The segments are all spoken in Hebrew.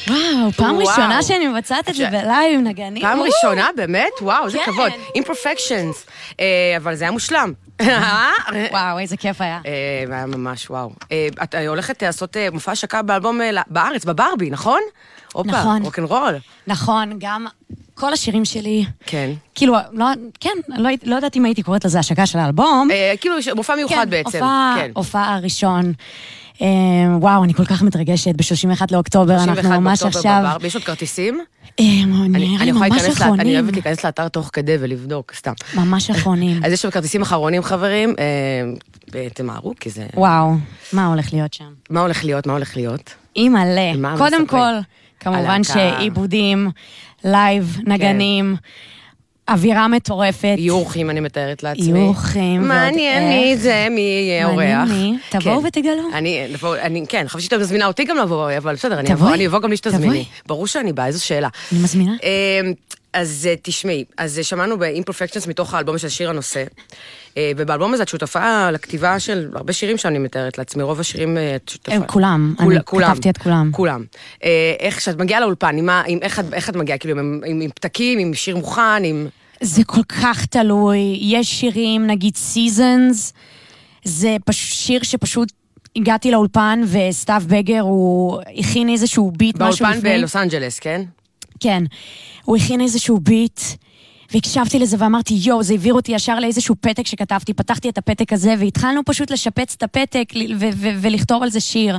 וואו, פעם ראשונה שאני מבצעת את זה בלייב עם נגנים. פעם ראשונה, באמת? וואו, זה כבוד. Imperfections. אבל זה היה מושלם. וואו, איזה כיף היה. היה ממש, וואו. את הולכת לעשות מופע השקה באלבום בארץ, בברבי, נכון? נכון. רוק'נ'רול. נכון, גם כל השירים שלי. כן. כאילו, לא יודעת אם הייתי קוראת לזה השקה של האלבום. כאילו, מופע מיוחד בעצם. הופעה הראשון. וואו, אני כל כך מתרגשת, ב-31 לאוקטובר, אנחנו ממש עכשיו... יש עוד כרטיסים? נראה לי ממש אחרונים. אני אוהבת להיכנס לאתר תוך כדי ולבדוק, סתם. ממש אחרונים. אז יש שם כרטיסים אחרונים, חברים, תמהרו, כי זה... וואו, מה הולך להיות שם? מה הולך להיות? מלא. קודם כל, כמובן שעיבודים, לייב, נגנים, אווירה מטורפת. יורחים, אני מתארת לעצמי. יורחים. מעניין מי זה, מי יהיה אורח. מעניין מי, תבואו ותגלו. כן, חשבתי שאתה מזמינה אותי גם לבוא, אבל בסדר, אני אבוא גם לי שתזמיני. ברור שאני באה, איזו שאלה. אני מזמינה. אז תשמעי, אז שמענו ב-Imperfections מתוך האלבום של שיר הנושא, ובאלבום הזה את שותפה לכתיבה של הרבה שירים שאני מתארת לעצמי, רוב השירים את שותפה. כולם, אני כתבתי את כולם. כולם. איך שאת מגיעה לאולפן, איך את מגיעה, כאילו, עם פתקים, עם שיר מוכן, עם... זה כל כך תלוי, יש שירים, נגיד Seasons, זה שיר שפשוט הגעתי לאולפן, וסטאב בגר, הוא הכין איזשהו ביט, משהו לפני. באולפן בלוס אנג'לס, כן? כן, הוא הכין איזשהו ביט, והקשבתי לזה ואמרתי, זה העביר אותי ישר לאיזשהו פתק שכתבתי, פתחתי את הפתק הזה, והתחלנו פשוט לשפץ את הפתק, ולכתוב על זה שיר.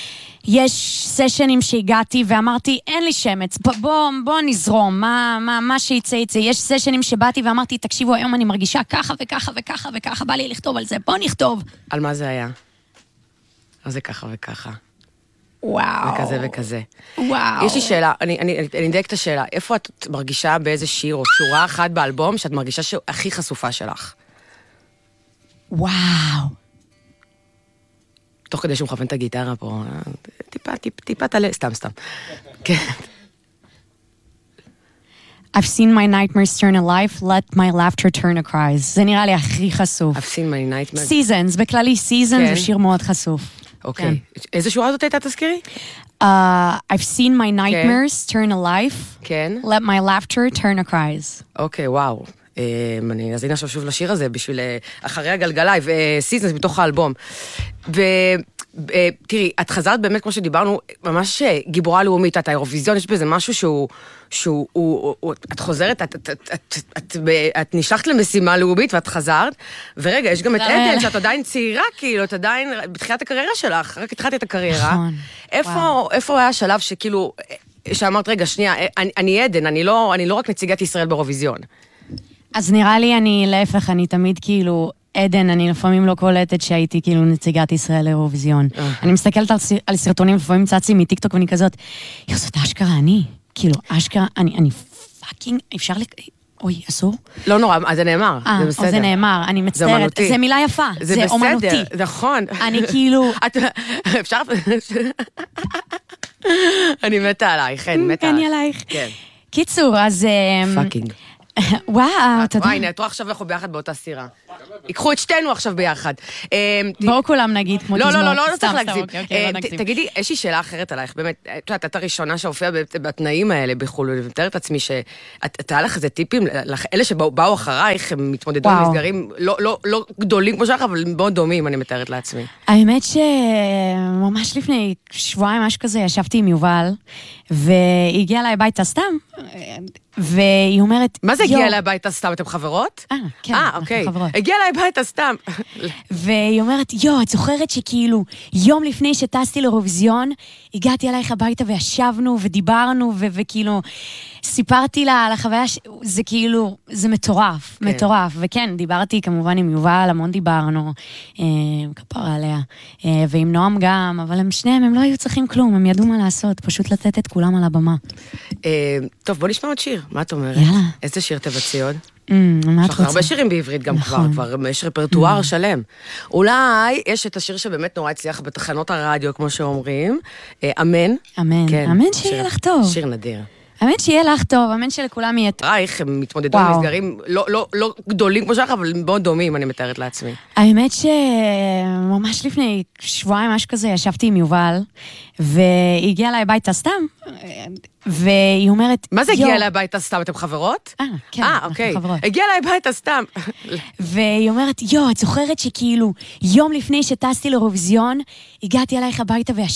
יש סשנים שהגעתי ואמרתי, אין לי שמץ, בוא נזרום, מה שיצא יצא. יש סשנים שבאתי ואמרתי, תקשיבו, היום אני מרגישה ככה וככה וככה וככה, בא לי לכתוב על זה, בוא נכתוב. על מה זה היה? אז זה ככה וככה. וואו. וכזה וכזה. וואו. יש לי שאלה, אני אדייק את השאלה, איפה את מרגישה באיזה שיר או שורה אחת באלבום שאת מרגישה שהכי חשופה שלך? וואו. תוך כדי שהוא מכוון את הגיטרה פה, טיפה תעלה, סתם. כן. I've seen my nightmares turn a life, let my laughter turn a cries. זה נראה לי הכי חשוף. I've seen my nightmares. Seasons, בכללי Seasons זה שיר מאוד חשוף. אוקיי. איזה שורה זאת הייתה, תזכירי? I've seen my nightmares turn a life, let my laughter turn a cries. אוקיי, וואו. אני אזין עכשיו שוב לשיר הזה, בשביל אחרי הגלגלי, וסיזנס מתוך האלבום. תראי, את חזרת באמת, כמו שדיברנו, ממש גיבורה לאומית, את האירוויזיון, יש בזה משהו את חוזרת, את נשלחת למשימה לאומית, ואת חזרת, ורגע, יש גם את עדן, שאת עדיין צעירה, כאילו, את עדיין בתחילת הקריירה שלך, רק התחלתי את הקריירה. איפה היה השלב שכאילו, שאמרת, רגע, שנייה, אני עדן, אני לא רק נציגת ישראל באירוויזיון. אז נראה לי להפך, אני תמיד כאילו, עדן, אני לפעמים לא קולטת שהייתי כאילו נציגת ישראל לאירוויזיון. אני מסתכלת על סרטונים, לפעמים צצי מטיקטוק ואני כזאת, זאת אשכרה אני. כאילו, אשכרה, אני פאקינג, אפשר אוי, אסור? לא נורא, אז זה נאמר, זה בסדר. זה נאמר, אני מצטערת. זה מילה יפה, זה אומנותי. זה בסדר, נכון. אני כאילו... אפשר... אני מתה עלייך, כן, מתה אני עלייך. קיצור, אז... פאקינג. וואו, תודה. וואי, הנה, עכשיו אנחנו ביחד באותה סירה. ייקחו את שתינו עכשיו ביחד. בואו כולם נגיד כמו תזמור. לא צריך להגזים. תגידי, יש לי שאלה אחרת עלייך, באמת, את יודעת, את הראשונה שהופיעה בתנאים האלה בחול, ומתארת עצמי שאת היה לך איזה טיפים, אלה שבאו אחרייך, הם מתמודדו עם מסגרים לא גדולים כמו שלך, אבל מאוד דומים, אני מתארת לעצמי. האמת שממש לפני שבועיים, משהו כזה, ישבתי עם יובל, והגיעה אליי הביתה סתם, והיא אומרת... מה זה הגיעה אליי הביתה סתם? אתם חברות? כן, אנחנו חברות. הגיעה אליי הביתה סתם. והיא אומרת, את זוכרת שכאילו, יום לפני שטסתי לאירוויזיון, הגעתי אלייך הביתה וישבנו ודיברנו, וכאילו, סיפרתי לה על החוויה, זה כאילו, זה מטורף, מטורף. וכן, דיברתי כמובן עם יובל, המון דיברנו, כפרה עליה, ועם נועם גם, אבל הם שניהם, הם לא היו צריכים כלום, הם ידעו מה לעשות, פשוט לתת את כולם על הבמה. טוב, בוא נשמע עוד שיר, מה את אומרת? יאללה. איזה שיר תבצעי עוד? מה את רוצה? הרבה שירים בעברית גם כבר יש רפרטואר שלם. אולי יש את השיר שבאמת נורא הצליח בתחנות הרדיו, כמו שאומרים, אמן. אמן, אמן שיהיה לך טוב. שיר נדיר. האמת שיהיה לך טוב, האמת שלכולם יהיה טוב. רייך, הם מתמודדו עם מסגרים לא גדולים כמו שלך, אבל מאוד דומים, אני מתארת לעצמי. האמת שממש לפני שבועיים, משהו כזה, ישבתי עם יובל, והיא הגיעה אליי הביתה סתם, והיא אומרת... מה זה הגיעה אליי הביתה סתם? אתם חברות? כן, אוקיי. חברות. הגיעה אליי הביתה סתם. והיא אומרת, את זוכרת שכאילו, יום לפני שטסתי לאירוויזיון, הגעתי אלייך הביתה